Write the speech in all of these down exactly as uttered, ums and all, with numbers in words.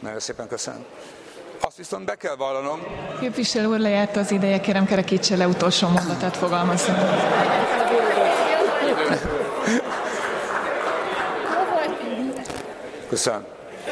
Nagyon szépen köszönöm. Azt viszont be kell vallanom. Képviselő úr, lejárt az ideje, kérem kerekítse le, utolsó mondatát fogalmazzon. Köszönöm.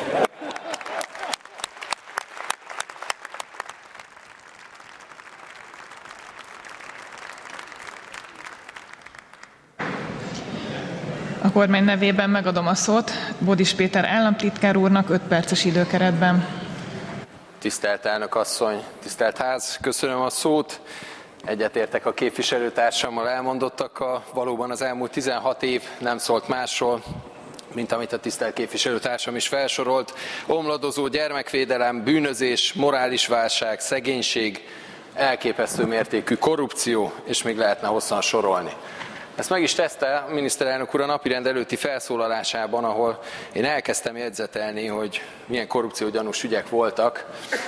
A kormány nevében megadom a szót Bódis Péter államtitkár úrnak öt perces időkeretben. Tisztelt elnök asszony, tisztelt ház, köszönöm a szót. Egyetértek a képviselőtársammal elmondottakkal. Valóban az elmúlt tizenhat év nem szólt másról, mint amit a tisztelt képviselőtársam is felsorolt. Omladozó gyermekvédelem, bűnözés, morális válság, szegénység, elképesztő mértékű korrupció, és még lehetne hosszan sorolni. Ezt meg is teszte a miniszterelnök úr a napirend előtti felszólalásában, ahol én elkezdtem jegyzetelni, hogy milyen korrupciógyanús ügyek voltak.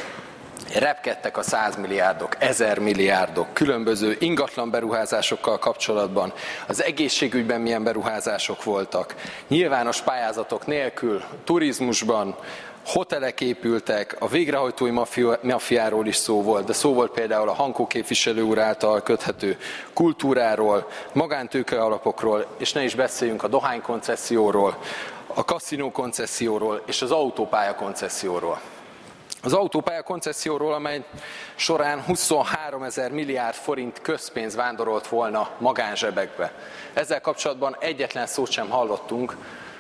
Repkedtek a százmilliárdok, ezermilliárdok, különböző ingatlan beruházásokkal kapcsolatban, az egészségügyben milyen beruházások voltak, nyilvános pályázatok nélkül, turizmusban, hotelek épültek, a végrehajtói mafiáról is szó volt, de szó volt például a Hankó képviselő úr által köthető kultúráról, magántőke alapokról, és ne is beszéljünk a dohánykoncesszióról, a kaszinó koncesszióról és az autópálya koncesszióról. Az autópálya koncesszióról, amely során huszonháromezer milliárd forint közpénz vándorolt volna magánzsebekbe. Ezzel kapcsolatban egyetlen szót sem hallottunk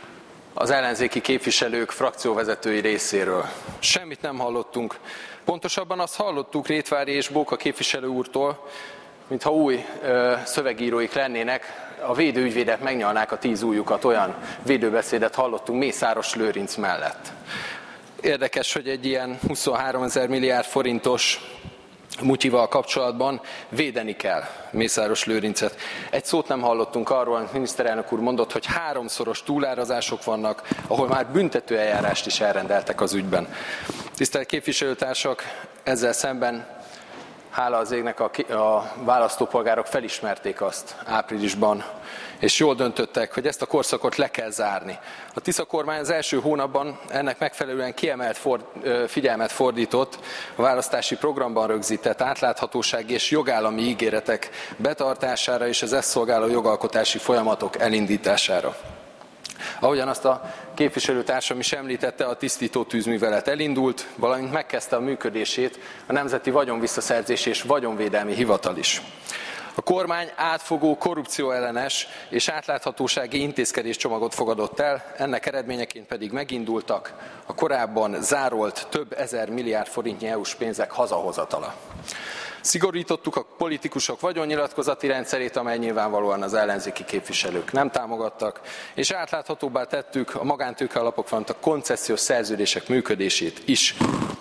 az ellenzéki képviselők frakcióvezetői részéről. Semmit nem hallottunk. Pontosabban azt hallottuk Rétvári és Bóka képviselő úrtól, mintha új ö, szövegíróik lennének, a védőügyvédek megnyalnák a tíz ujjukat, olyan védőbeszédet hallottunk Mészáros Lőrinc mellett. Érdekes, hogy egy ilyen huszonháromezer milliárd forintos mutyival kapcsolatban védeni kell Mészáros Lőrincet. Egy szót nem hallottunk arról, amit miniszterelnök úr mondott, hogy háromszoros túlárazások vannak, ahol már büntetőeljárást is elrendeltek az ügyben. Tisztelt képviselőtársak, ezzel szemben hála az égnek a, a választópolgárok felismerték azt áprilisban, és jól döntöttek, hogy ezt a korszakot le kell zárni. A Tisza kormány az első hónapban ennek megfelelően kiemelt for, figyelmet fordított a választási programban rögzített átláthatósági és jogállami ígéretek betartására és az ezt szolgáló jogalkotási folyamatok elindítására. Ahogyan azt a képviselőtársam is említette, a tisztító tűzművelet elindult, valamint megkezdte a működését a Nemzeti Vagyonvisszaszerzési és Vagyonvédelmi Hivatal is. A kormány átfogó, korrupcióellenes és átláthatósági intézkedéscsomagot fogadott el, ennek eredményeként pedig megindultak a korábban zárolt több ezer milliárd forintnyi é u-s pénzek hazahozatala. Szigorítottuk a politikusok vagyonnyilatkozati rendszerét, amely nyilvánvalóan az ellenzéki képviselők nem támogattak, és átláthatóbbá tettük a magántőke alapok, valamint a koncesziós szerződések működését is.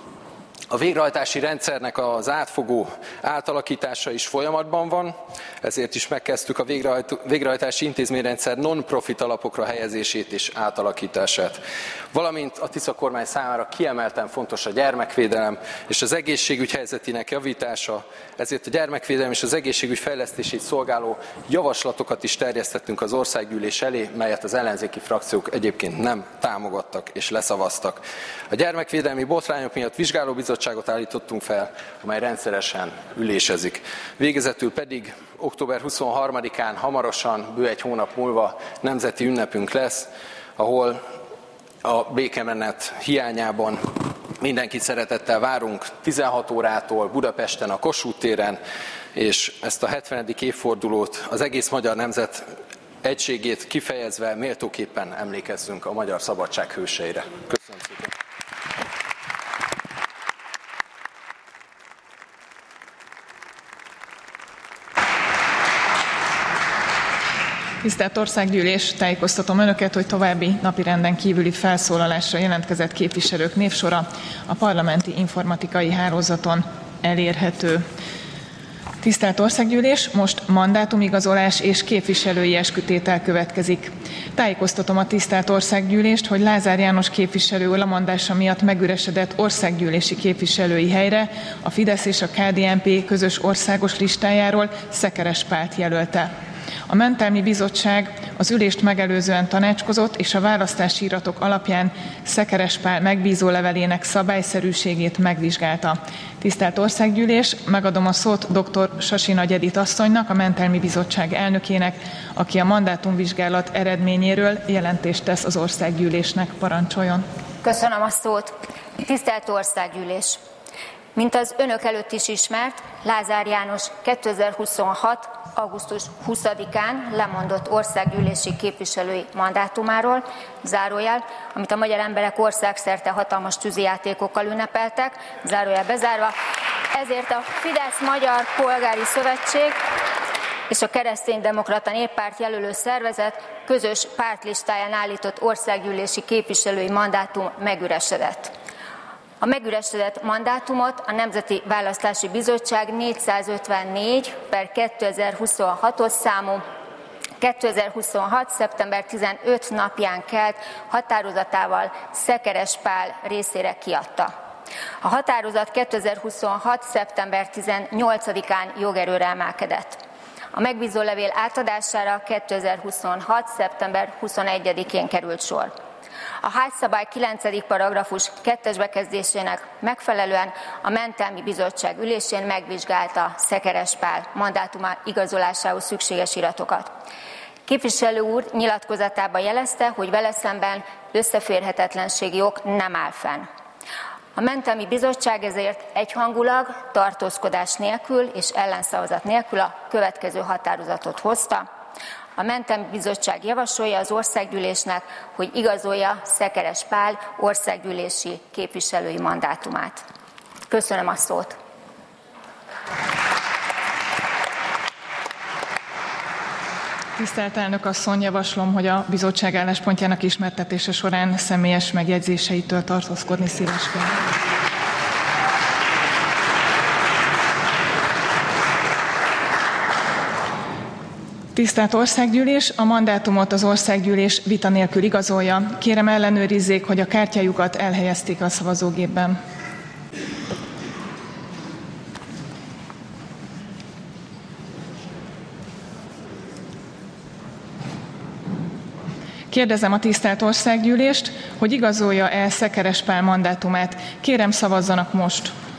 A végrehajtási rendszernek az átfogó átalakítása is folyamatban van, ezért is megkezdtük a végrehajtási intézményrendszer non-profit alapokra helyezését és átalakítását. Valamint a Tisza kormány számára kiemelten fontos a gyermekvédelem és az egészségügy helyzetének javítása, ezért a gyermekvédelem és az egészségügy fejlesztését szolgáló javaslatokat is terjesztettünk az országgyűlés elé, melyet az ellenzéki frakciók egyébként nem támogattak és leszavaztak. A gyermekvédelmi botrányok miatt vizsgálóbizottságot állítottunk fel, amely rendszeresen ülésezik. Végezetül pedig október huszonharmadikán hamarosan, bő egy hónap múlva nemzeti ünnepünk lesz, ahol a békemenet hiányában mindenkit szeretettel várunk tizenhat órától Budapesten a Kossuth téren, és ezt a hetvenedik évfordulót, az egész magyar nemzet egységét kifejezve méltóképpen emlékezzünk a magyar szabadság hőseire. Köszönöm szépen! Tisztelt Országgyűlés, tájékoztatom Önöket, hogy további napirenden kívüli felszólalásra jelentkezett képviselők névsora a parlamenti informatikai hálózaton elérhető. Tisztelt Országgyűlés, most mandátumigazolás és képviselői eskütétel következik. Tájékoztatom a tisztelt Országgyűlést, hogy Lázár János képviselő úr lemondása miatt megüresedett országgyűlési képviselői helyre a Fidesz és a ká dé en pé közös országos listájáról Szekeres Pált jelölte. A Mentelmi Bizottság az ülést megelőzően tanácskozott, és a választási iratok alapján Szekeres Pál megbízó levelének szabályszerűségét megvizsgálta. Tisztelt Országgyűlés, megadom a szót dr. Sasi Nagy Edit asszonynak, a Mentelmi Bizottság elnökének, aki a mandátumvizsgálat eredményéről jelentést tesz az Országgyűlésnek. Parancsoljon! Köszönöm a szót! Tisztelt Országgyűlés! Mint az önök előtt is ismert, Lázár János kétezer-huszonhat. augusztus huszadikán lemondott országgyűlési képviselői mandátumáról, zárójel, amit a magyar emberek országszerte hatalmas tűzijátékokkal ünnepeltek, zárójel bezárva. Ezért a Fidesz Magyar Polgári Szövetség és a Kereszténydemokrata Néppárt jelölő szervezet közös pártlistáján állított országgyűlési képviselői mandátum megüresedett. A megüresedett mandátumot a Nemzeti Választási Bizottság négyszázötvennégy per kétezer-huszonhatos számú kétezer-huszonhat. szeptember tizenötödike napján kelt határozatával Szekeres Pál részére kiadta. A határozat kétezer-huszonhat. szeptember tizennyolcadikán jogerőre emelkedett. A megbízólevél átadására kétezer-huszonhat. szeptember huszonegyedikén került sor. A házszabály kilencedik paragrafus kettes bekezdésének megfelelően a Mentelmi Bizottság ülésén megvizsgálta Szekeres Pál mandátuma igazolásához szükséges iratokat. Képviselő úr nyilatkozatában jelezte, hogy vele szemben összeférhetetlenségi ok nem áll fenn. A Mentelmi Bizottság ezért egyhangulag, tartózkodás nélkül és ellenszavazat nélkül a következő határozatot hozta. A Mentelmi Bizottság javasolja az Országgyűlésnek, hogy igazolja Szekeres Pál országgyűlési képviselői mandátumát. Köszönöm a szót! Tisztelt elnök asszony, javaslom, hogy a bizottság álláspontjának ismertetése során személyes megjegyzéseitől tartózkodni szíveskedem. Tisztelt Országgyűlés, a mandátumot az Országgyűlés vita nélkül igazolja. Kérem, ellenőrizzék, hogy a kártyájukat elhelyezték a szavazógépben. Kérdezem a tisztelt Országgyűlést, hogy igazolja el Szekeres Pál mandátumát. Kérem, szavazzanak most!